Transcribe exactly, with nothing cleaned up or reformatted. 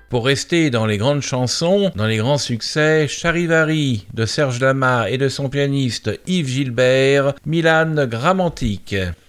Pour rester dans les grandes chansons, dans les grands succès, Charivari de Serge Lama et de son pianiste Yves Gilbert, Milan Gramantic.